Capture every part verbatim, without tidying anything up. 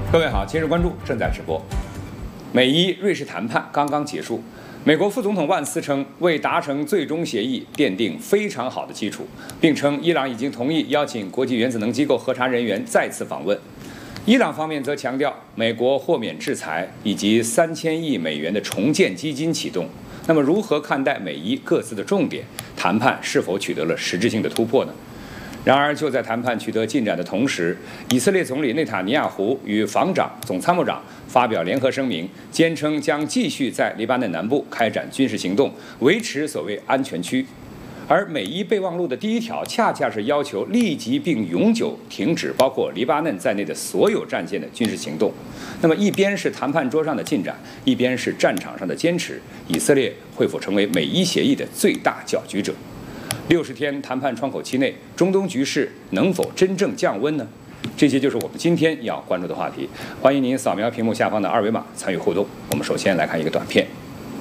各位好，今日关注正在直播。美伊瑞士谈判刚刚结束，美国副总统万斯称，为达成最终协议奠定非常好的基础，并称伊朗已经同意邀请国际原子能机构核查人员再次访问。伊朗方面则强调，美国豁免制裁以及三千亿美元的重建基金启动。那么，如何看待美伊各自的重点？谈判是否取得了实质性的突破呢？然而，就在谈判取得进展的同时，以色列总理内塔尼亚胡与防长总参谋长发表联合声明，坚称将继续在黎巴嫩南部开展军事行动，维持所谓安全区。而美伊备忘录的第一条，恰恰是要求立即并永久停止包括黎巴嫩在内的所有战线的军事行动。那么，一边是谈判桌上的进展，一边是战场上的坚持，以色列会否成为美伊协议的最大搅局者？六十天谈判窗口期内，中东局势能否真正降温呢？这些就是我们今天要关注的话题。欢迎您扫描屏幕下方的二维码参与互动。我们首先来看一个短片。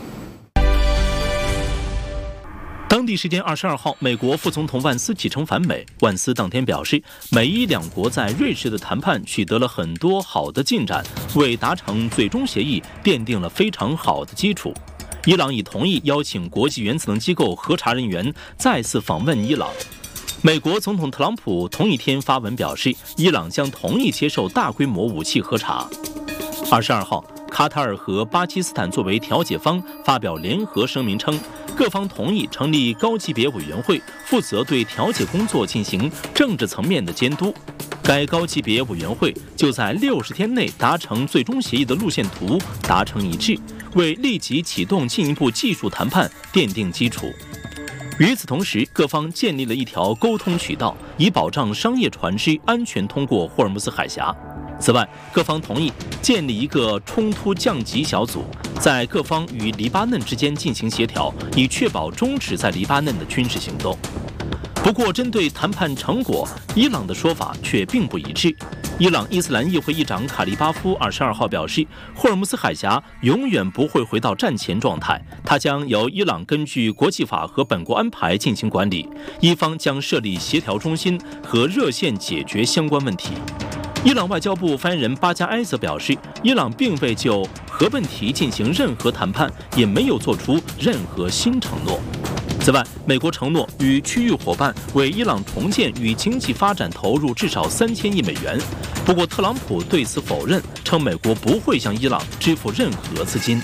当地时间二十二号，美国副总统万斯启程返美。万斯当天表示，美伊两国在瑞士的谈判取得了很多好的进展，为达成最终协议奠定了非常好的基础。伊朗已同意邀请国际原子能机构核查人员再次访问伊朗。美国总统特朗普同一天发文表示，伊朗将同意接受大规模武器核查。二十二号，卡塔尔和巴基斯坦作为调解方发表联合声明称，各方同意成立高级别委员会，负责对调解工作进行政治层面的监督。该高级别委员会就在六十天内达成最终协议的路线图达成一致，为立即启动进一步技术谈判奠定基础。与此同时，各方建立了一条沟通渠道，以保障商业船只安全通过霍尔木兹海峡。此外，各方同意建立一个冲突降级小组，在各方与黎巴嫩之间进行协调，以确保终止在黎巴嫩的军事行动。不过，针对谈判成果，伊朗的说法却并不一致。伊朗伊斯兰议会议长卡利巴夫二十二号表示，霍尔木兹海峡永远不会回到战前状态，它将由伊朗根据国际法和本国安排进行管理，伊方将设立协调中心和热线解决相关问题。伊朗外交部发言人巴加埃则表示，伊朗并未就核问题进行任何谈判，也没有做出任何新承诺。此外，美国承诺与区域伙伴为伊朗重建与经济发展投入至少三千亿美元。不过，特朗普对此否认，称美国不会向伊朗支付任何资金。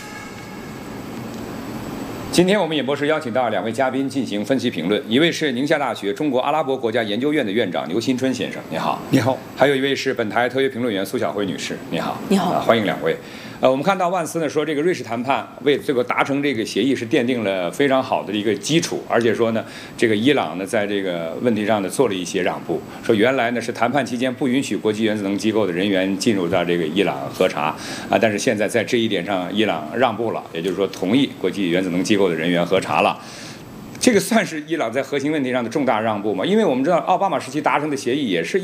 今天我们演播室邀请到两位嘉宾进行分析评论，一位是宁夏大学中国阿拉伯国家研究院的院长牛新春先生，你好。 你好。 还有一位是本台特约评论员苏晓辉女士，你好。 你好。 啊、欢迎两位。呃，我们看到万斯呢说，这个瑞士谈判为这个达成这个协议是奠定了非常好的一个基础，而且说呢，这个伊朗呢在这个问题上呢做了一些让步，说原来呢是谈判期间不允许国际原子能机构的人员进入到这个伊朗核查啊，但是现在在这一点上伊朗让步了，也就是说同意国际原子能机构的人员核查了。这个算是伊朗在核心问题上的重大让步吗？因为我们知道奥巴马时期达成的协议也是